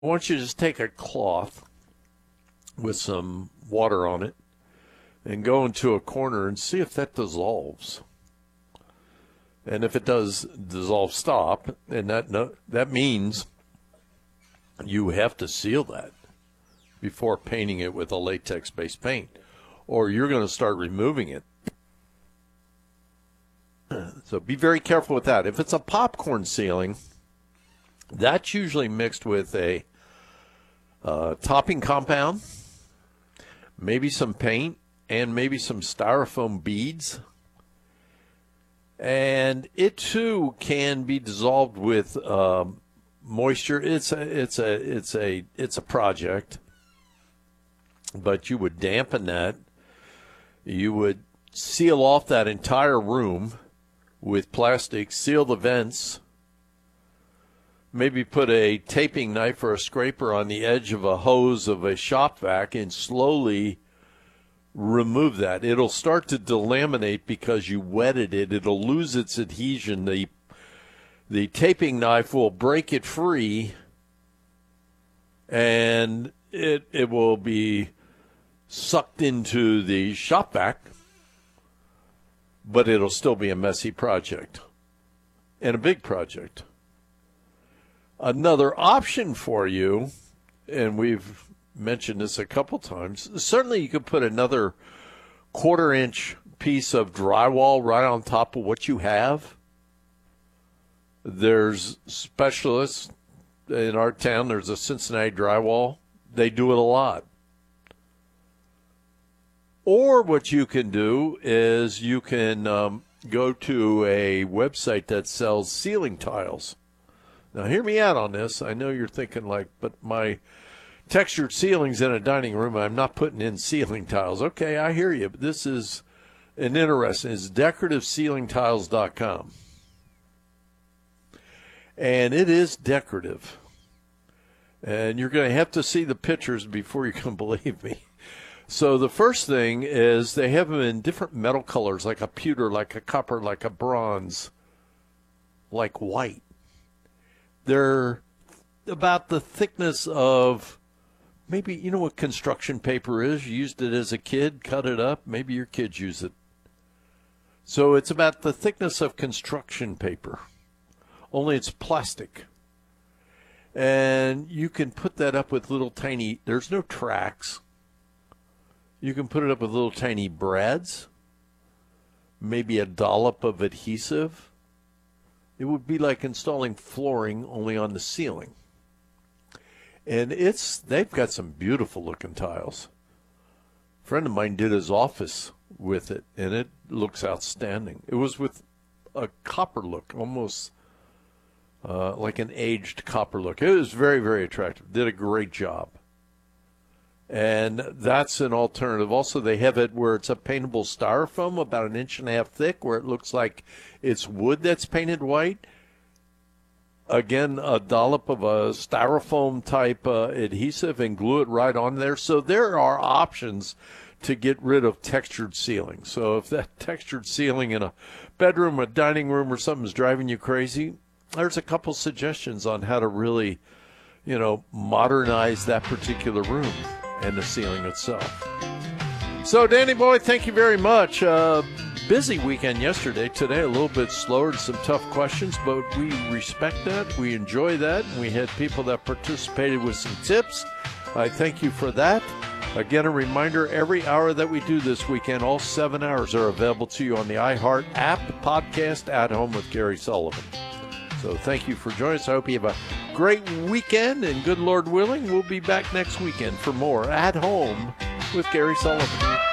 I want you to just take a cloth with some water on it and go into a corner and see if that dissolves. And if it does dissolve, stop. And that means you have to seal that before painting it with a latex-based paint, or you're going to start removing it. So be very careful with that. If it's a popcorn sealing, that's usually mixed with a topping compound, maybe some paint, and maybe some styrofoam beads. And it too can be dissolved with moisture. It's a project, but you would dampen that. You would seal off that entire room with plastic, seal the vents, maybe put a taping knife or a scraper on the edge of a hose of a shop vac and slowly remove that. It'll start to delaminate because you wetted it. It'll lose its adhesion. The taping knife will break it free, and it will be sucked into the shop vac, but it'll still be a messy project and a big project. Another option for you, and we've mentioned this a couple times, certainly you could put another 1/4-inch piece of drywall right on top of what you have. There's specialists in our town. There's a Cincinnati Drywall. They do it a lot. Or what you can do is you can go to a website that sells ceiling tiles. Now, hear me out on this. I know you're thinking but my textured ceilings in a dining room, I'm not putting in ceiling tiles. Okay, I hear you, but this is an interesting. It's decorativeceilingtiles.com. And it is decorative. And you're going to have to see the pictures before you can believe me. So the first thing is they have them in different metal colors, like a pewter, like a copper, like a bronze, like white. They're about the thickness of maybe, you know what construction paper is? You used it as a kid, cut it up. Maybe your kids use it. So it's about the thickness of construction paper, only it's plastic. And you can put that up with little tiny, there's no tracks. You can put it up with little tiny brads, maybe a dollop of adhesive. It would be like installing flooring only on the ceiling. And they've got some beautiful looking tiles. A friend of mine did his office with it, and it looks outstanding. It was with a copper look, almost like an aged copper look. It was very, very attractive. Did a great job. And that's an alternative. Also, they have it where it's a paintable styrofoam about 1.5 inches thick, where it looks like it's wood that's painted white. Again, a dollop of a styrofoam type adhesive and glue it right on there. So there are options to get rid of textured ceiling. So if that textured ceiling in a bedroom, a dining room, or something is driving you crazy, there's a couple suggestions on how to really, modernize that particular room and the ceiling itself. So, Danny Boy, thank you very much. Busy weekend yesterday. Today, a little bit slower, some tough questions, but we respect that. We enjoy that. And we had people that participated with some tips. I thank you for that. Again, a reminder, every hour that we do this weekend, all 7 hours are available to you on the iHeart app, podcast, At Home with Gary Sullivan. So thank you for joining us. I hope you have a great weekend, and good Lord willing, we'll be back next weekend for more At Home with Gary Sullivan.